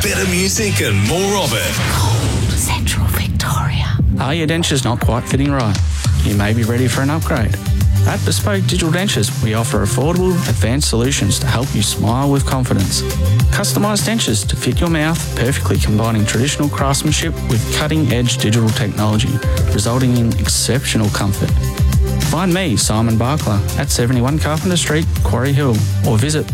Better music and more of it. Central Victoria. Are your dentures not quite fitting right? You may be ready for an upgrade. At Bespoke Digital Dentures, we offer affordable, advanced solutions to help you smile with confidence. Customised dentures to fit your mouth, perfectly combining traditional craftsmanship with cutting-edge digital technology, resulting in exceptional comfort. Find me, Simon Barkler, at 71 Carpenter Street, Quarry Hill, or visit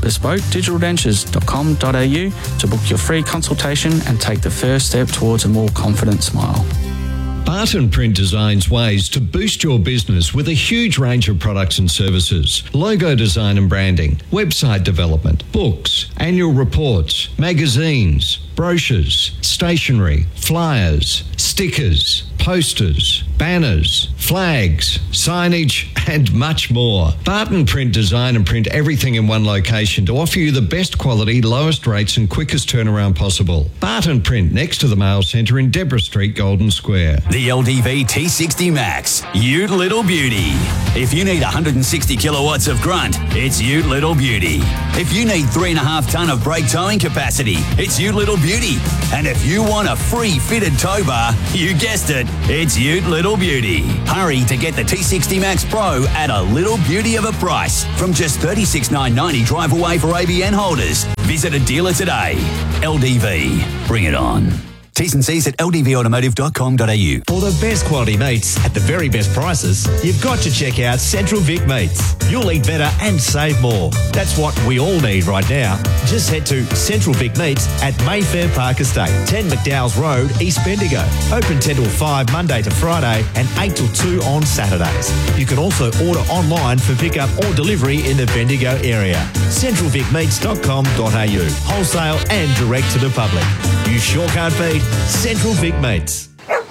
bespokedigitaldentures.com.au to book your free consultation and take the first step towards a more confident smile. Barton Print designs ways to boost your business with a huge range of products and services. Logo design and branding, website development, books, annual reports, magazines, brochures, stationery, flyers, stickers, posters, banners, flags, signage, and much more. Barton Print design and print everything in one location to offer you the best quality, lowest rates and quickest turnaround possible. Barton Print next to the Mail Centre in Deborah Street, Golden Square. The LDV T60 Max, Ute Little Beauty. If you need 160 kilowatts of grunt, it's Ute Little Beauty. If you need 3.5 tonne of brake towing capacity, it's Ute Little Beauty. And if you want a free fitted tow bar, you guessed it, it's Ute Little Beauty. Hurry to get the T60 Max Pro at a little beauty of a price from just $36,990 drive away for ABN holders. Visit a dealer today. LDV, bring it on. T's and C's at ldvautomotive.com.au. For the best quality meats at the very best prices, you've got to check out Central Vic Meats. You'll eat better and save more. That's what we all need right now. Just head to Central Vic Meats at Mayfair Park Estate, 10 McDowell's Road, East Bendigo. Open 10 till 5 Monday to Friday and 8 till 2 on Saturdays. You can also order online for pickup or delivery in the Bendigo area. CentralVicMeats.com.au. Wholesale and direct to the public. You sure can't beat Central Vic Meats.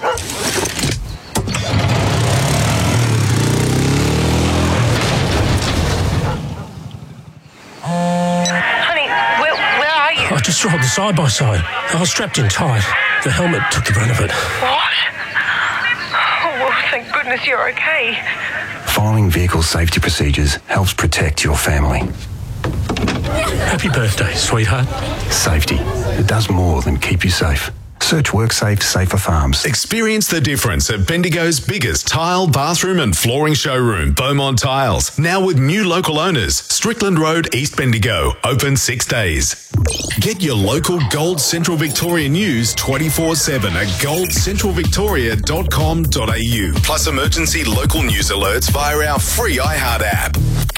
Honey, where are you? I just rolled the side by side. I was strapped in tight. The helmet took the brunt of it. What? Oh, well, thank goodness you're okay. Following vehicle safety procedures helps protect your family. Happy birthday, sweetheart. Safety. It does more than keep you safe. Search WorkSafe Safer Farms. Experience the difference at Bendigo's biggest tile, bathroom and flooring showroom, Beaumont Tiles. Now with new local owners, Strickland Road, East Bendigo. Open 6 days. Get your local Gold Central Victoria news 24/7 at goldcentralvictoria.com.au. Plus emergency local news alerts via our free iHeart app.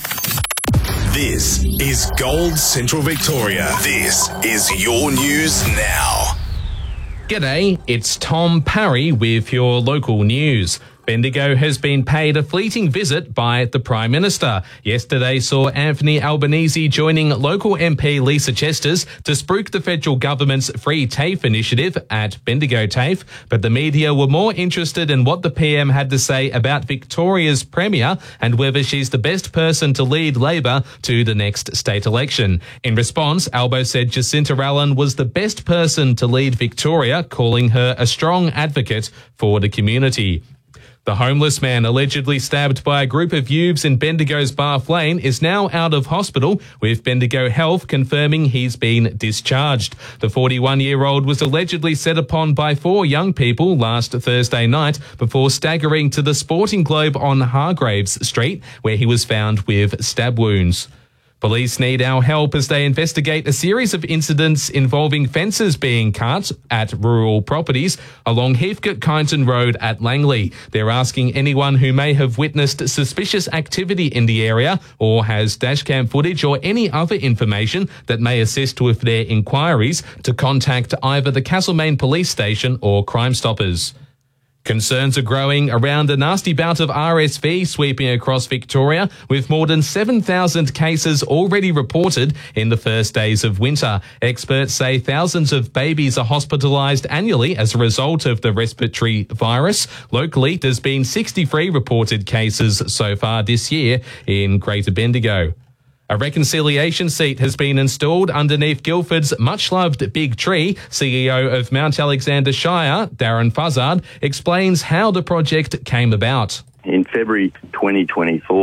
This is Gold Central Victoria. This is your news now. G'day, it's Tom Parry with your local news. Bendigo has been paid a fleeting visit by the Prime Minister. Yesterday saw Anthony Albanese joining local MP Lisa Chesters to spruik the federal government's free TAFE initiative at Bendigo TAFE, but the media were more interested in what the PM had to say about Victoria's Premier and whether she's the best person to lead Labor to the next state election. In response, Albo said Jacinta Allen was the best person to lead Victoria, calling her a strong advocate for the community. The homeless man allegedly stabbed by a group of youths in Bendigo's Bath Lane is now out of hospital, with Bendigo Health confirming he's been discharged. The 41-year-old was allegedly set upon by 4 young people last Thursday night before staggering to the Sporting Globe on Hargraves Street, where he was found with stab wounds. Police need our help as they investigate a series of incidents involving fences being cut at rural properties along Heathcote-Kyneton Road at Langley. They're asking anyone who may have witnessed suspicious activity in the area or has dashcam footage or any other information that may assist with their inquiries to contact either the Castlemaine Police Station or Crime Stoppers. Concerns are growing around a nasty bout of RSV sweeping across Victoria, with more than 7,000 cases already reported in the first days of winter. Experts say thousands of babies are hospitalised annually as a result of the respiratory virus. Locally, there's been 63 reported cases so far this year in Greater Bendigo. A reconciliation seat has been installed underneath Guildford's much-loved big tree. CEO of Mount Alexander Shire, Darren Fuzzard, explains how the project came about. In February 2024, that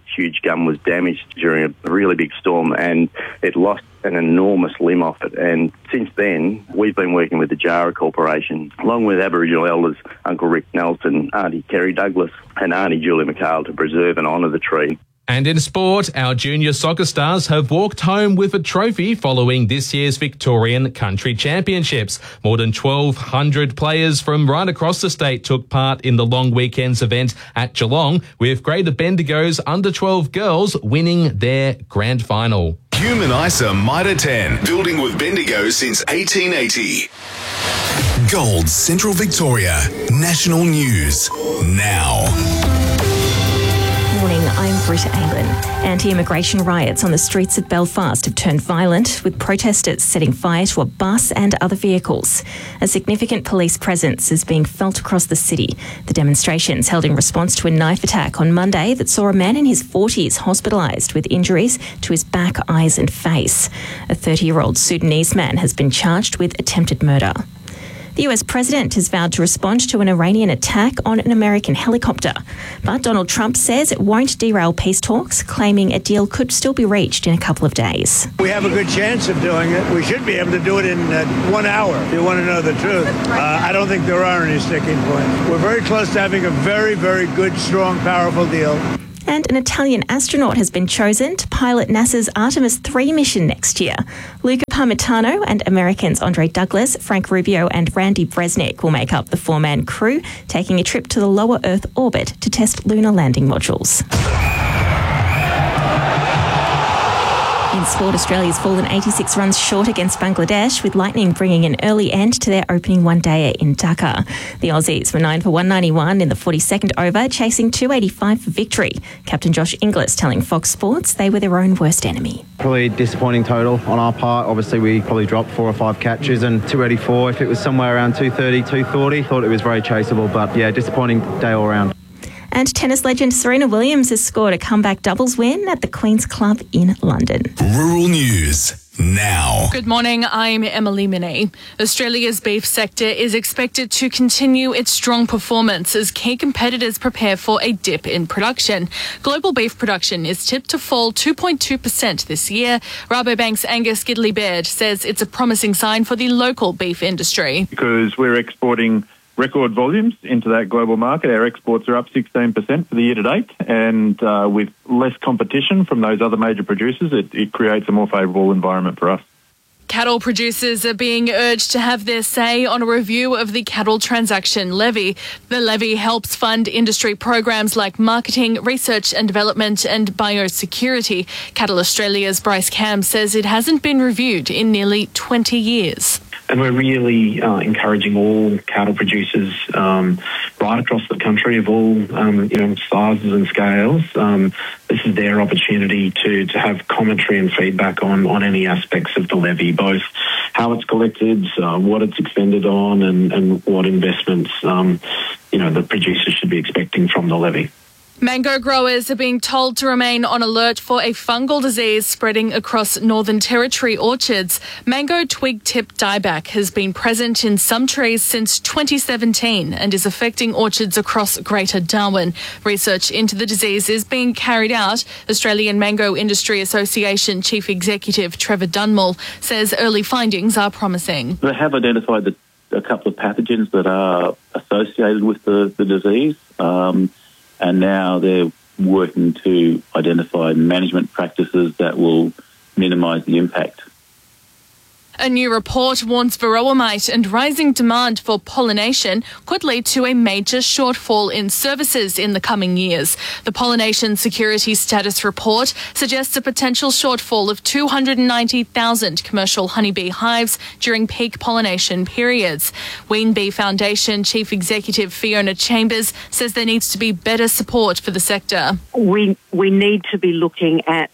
huge gun was damaged during a really big storm, and it lost an enormous limb off it. And since then, we've been working with the Jara Corporation, along with Aboriginal elders, Uncle Rick Nelson, Auntie Kerry Douglas, and Auntie Julie McHale, to preserve and honour the tree. And in sport, our junior soccer stars have walked home with a trophy following this year's Victorian Country Championships. More than 1,200 players from right across the state took part in the long weekend's event at Geelong, with Greater Bendigo's under-12 girls winning their grand final. Human ISA Mitre 10, building with Bendigo since 1880. Gold Central Victoria, national news now. Morning, I'm Britta Aylen. Anti-immigration riots on the streets of Belfast have turned violent, with protesters setting fire to a bus and other vehicles. A significant police presence is being felt across the city. The demonstrations held in response to a knife attack on Monday that saw a man in his 40s hospitalised with injuries to his back, eyes and face. A 30-year-old Sudanese man has been charged with attempted murder. The US president has vowed to respond to an Iranian attack on an American helicopter. But Donald Trump says it won't derail peace talks, claiming a deal could still be reached in a couple of days. We have a good chance of doing it. We should be able to do it in 1 hour, if you want to know the truth. I don't think there are any sticking points. We're very close to having a very, very good, strong, powerful deal. And an Italian astronaut has been chosen to pilot NASA's Artemis 3 mission next year. Luca Parmitano and Americans Andre Douglas, Frank Rubio and Randy Bresnik will make up the four-man crew, taking a trip to the lower Earth orbit to test lunar landing modules. In sport, Australia's fallen 86 runs short against Bangladesh, with Lightning bringing an early end to their opening one-dayer in Dhaka. The Aussies were 9 for 191 in the 42nd over, chasing 285 for victory. Captain Josh Inglis telling Fox Sports they were their own worst enemy. Probably disappointing total on our part. Obviously, we probably dropped 4 or 5 catches, and 284. If it was somewhere around 230, 240, thought it was very chaseable. But yeah, disappointing day all round. And tennis legend Serena Williams has scored a comeback doubles win at the Queen's Club in London. Rural news now. Good morning, I'm Emily Minney. Australia's beef sector is expected to continue its strong performance as key competitors prepare for a dip in production. Global beef production is tipped to fall 2.2% this year. Rabobank's Angus Gidley-Baird says it's a promising sign for the local beef industry. Because we're exporting record volumes into that global market. Our exports are up 16% for the year to date, and with less competition from those other major producers, it creates a more favourable environment for us. Cattle producers are being urged to have their say on a review of the cattle transaction levy. The levy helps fund industry programs like marketing, research and development and biosecurity. Cattle Australia's Bryce Cam says it hasn't been reviewed in nearly 20 years. And we're really encouraging all cattle producers right across the country of all sizes and scales. This is their opportunity to have commentary and feedback on any aspects of the levy, both how it's collected, what it's expended on, and what investments the producers should be expecting from the levy. Mango growers are being told to remain on alert for a fungal disease spreading across Northern Territory orchards. Mango twig tip dieback has been present in some trees since 2017 and is affecting orchards across Greater Darwin. Research into the disease is being carried out. Australian Mango Industry Association Chief Executive Trevor Dunmore says early findings are promising. They have identified a couple of pathogens that are associated with the disease. And now they're working to identify management practices that will minimise the impact. A new report warns varroa mite and rising demand for pollination could lead to a major shortfall in services in the coming years. The Pollination Security Status Report suggests a potential shortfall of 290,000 commercial honeybee hives during peak pollination periods. Ween Bee Foundation Chief Executive Fiona Chambers says there needs to be better support for the sector. We need to be looking at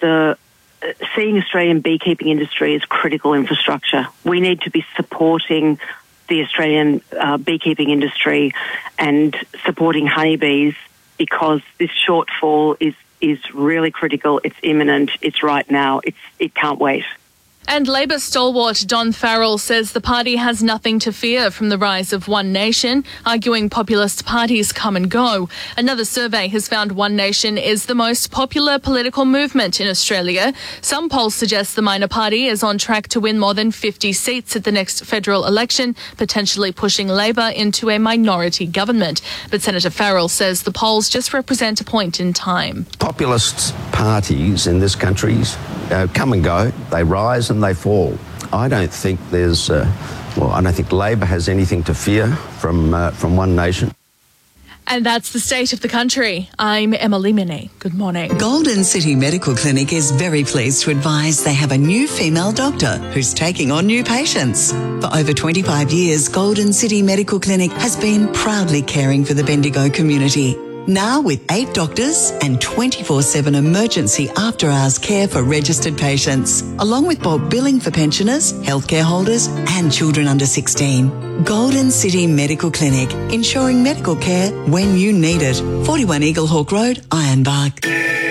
seeing Australian beekeeping industry as critical infrastructure. We need to be supporting the Australian beekeeping industry and supporting honeybees, because this shortfall is really critical. It's imminent. It's right now. It can't wait. And Labor stalwart Don Farrell says the party has nothing to fear from the rise of One Nation, arguing populist parties come and go. Another survey has found One Nation is the most popular political movement in Australia. Some polls suggest the minor party is on track to win more than 50 seats at the next federal election, potentially pushing Labor into a minority government. But Senator Farrell says the polls just represent a point in time. Populist parties in this country come and go, they rise and they fall. I don't think I don't think Labor has anything to fear from One Nation. And that's the state of the country. I'm Emily Minnie. Good morning. Golden City Medical Clinic is very pleased to advise they have a new female doctor who's taking on new patients. For over 25 years, Golden City Medical Clinic has been proudly caring for the Bendigo community. Now with 8 doctors and 24/7 emergency after-hours care for registered patients, along with bulk billing for pensioners, healthcare holders and children under 16. Golden City Medical Clinic, ensuring medical care when you need it. 41 Eaglehawk Road, Ironbark.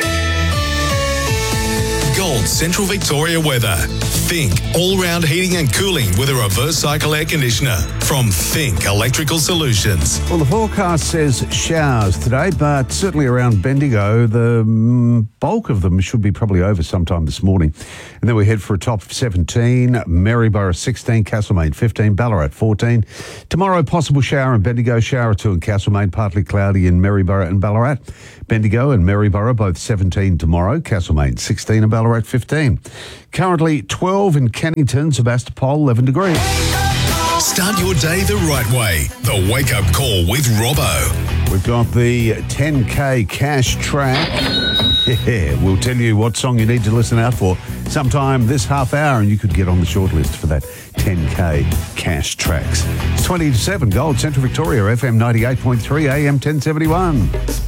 Gold Central Victoria weather. Think all-round heating and cooling with a reverse cycle air conditioner from Think Electrical Solutions. Well, the forecast says showers today, but certainly around Bendigo, the bulk of them should be probably over sometime this morning. And then we head for a top of 17, Maryborough 16, Castlemaine 15, Ballarat 14. Tomorrow, possible shower in Bendigo, shower or 2 in Castlemaine, partly cloudy in Maryborough and Ballarat. Bendigo and Maryborough both 17 tomorrow, Castlemaine 16 and Ballarat 15. Currently 12 in Kennington, Sebastopol 11 degrees. Start your day the right way. The Wake Up Call with Robbo. We've got the 10K cash track. Yeah, we'll tell you what song you need to listen out for sometime this half hour, and you could get on the shortlist for that 10K cash tracks. It's 20 to 7, Gold Central Victoria, FM 98.3, AM 1071.